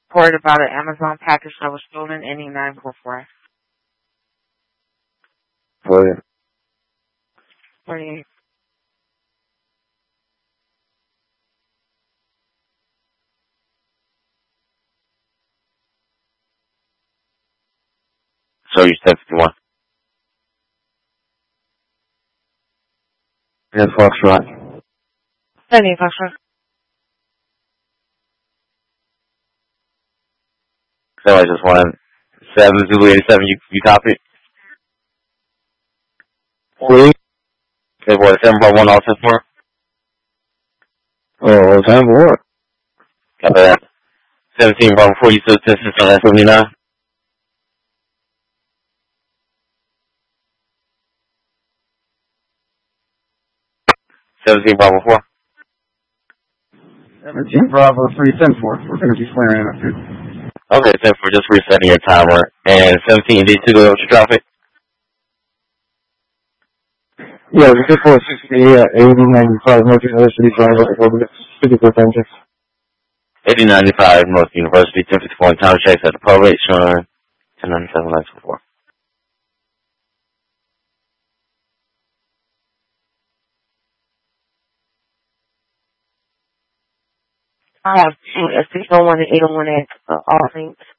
Report about an Amazon package that was stolen, ending 944. 48. 48. So you said 51. Yes, Foxtrot. 70, Foxtrot. So I just wanted 7 Zulu 87. You copy? 48. Okay, boy, 751 all 4. Oh, time for what? Copy that. 17 Bravo 4, you still distance on that 79? Bravo 4. 17 Bravo 3, 10-4. We're going to be flaring up here. Okay, 10 for just resetting your timer. And 17, did you go up to traffic? Yeah, we took 460, 8095 North University Drive, over 54 time checks. 8095 North University, 1054 time checks at the probate, showing 1097 lights before. I have 2 at 601 and 801 at all things.